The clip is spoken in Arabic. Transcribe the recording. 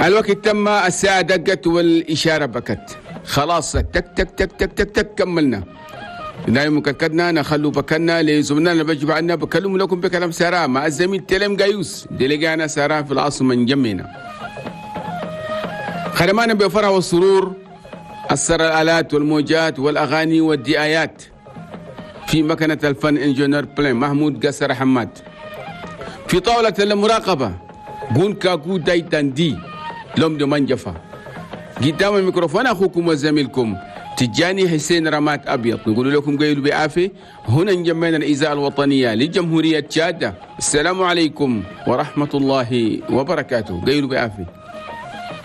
الوقت تم، الساعة دقت والإشارة بكت، خلاص تك تك تك تك تك تك كملنا. دايما مكدنا نخلوا بكنا لزملائنا بجب عنا بكلم لكم بكلام سراء مع الزميل تلم جايوس دلقانا سراء في العاصمة من جمينا. خدمانا بفرح والسرور أثر الآلات والموجات والأغاني والدعايات في مكنة الفن إنجنير بلين محمود قصر حماد. في طاولة المراقبة بون كاكو دايتان دي لوم دي منجفة. قدام الميكروفون أخوكم وزميلكم تجاني حسين رمات أبيض، نقول لكم قيلوا بعافية. هنا نجمعنا الإذاعة الوطنية لجمهورية تشاد. السلام عليكم ورحمة الله وبركاته. قيلوا بعافية.